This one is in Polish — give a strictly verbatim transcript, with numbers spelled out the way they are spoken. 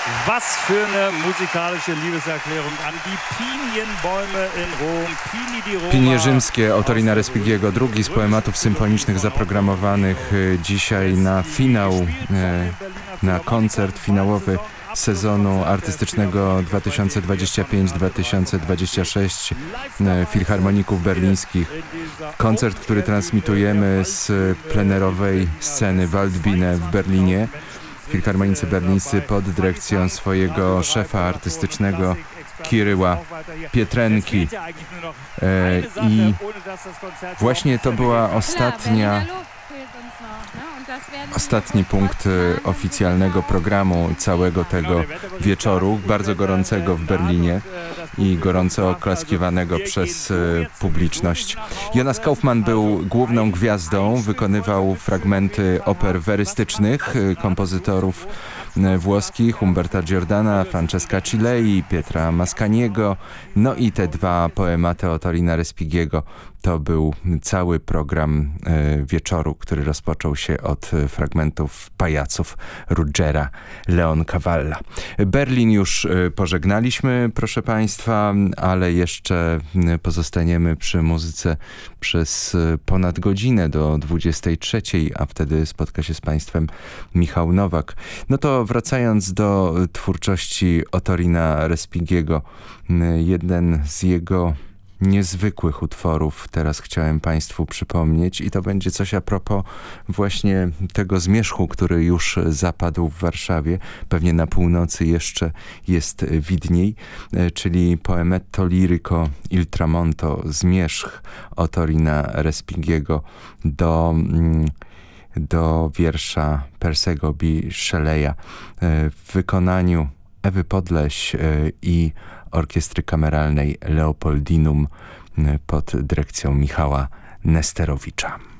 Was für eine musikalische Liebeserklärung an die Pinienbäume in Rom. Pini di Roma. Pinie rzymskie Otorina Respighiego, drugi z poematów symfonicznych zaprogramowanyych dzisiaj na finał, na koncert finałowy sezonu artystycznego dwa tysiące dwudziesty piąty dwa tysiące dwudziesty szósty Filharmoników Berlińskich. Koncert, który transmitujemy z plenerowej sceny Waldbühne w Berlinie. Filharmonicy berlińscy pod dyrekcją swojego szefa artystycznego Kiryła Pietrenki. E, I właśnie to była ostatnia Ostatni punkt oficjalnego programu całego tego wieczoru, bardzo gorącego w Berlinie i gorąco oklaskiwanego przez publiczność. Jonas Kaufmann był główną gwiazdą, wykonywał fragmenty oper werystycznych kompozytorów włoskich, Umberta Giordana, Francesca Cilei, Pietra Mascagniego, no i te dwa poematy Otorina Respighiego. To był cały program y, wieczoru, który rozpoczął się od y, fragmentów pajaców Ruggera Leoncavalla. Berlin już y, pożegnaliśmy, proszę Państwa, ale jeszcze y, pozostaniemy przy muzyce przez y, ponad godzinę do dwudziestej trzeciej, a wtedy spotka się z Państwem Michał Nowak. No to wracając do y, twórczości Otorina Respighiego, y, jeden z jego niezwykłych utworów teraz chciałem Państwu przypomnieć i to będzie coś a propos właśnie tego zmierzchu, który już zapadł w Warszawie, pewnie na północy jeszcze jest widniej, czyli poemetto lirico Il tramonto, zmierzch Otorina Respighiego do, do wiersza Persego B. Shelley'a w wykonaniu Ewy Podleś i Orkiestry Kameralnej Leopoldinum pod dyrekcją Michała Nesterowicza.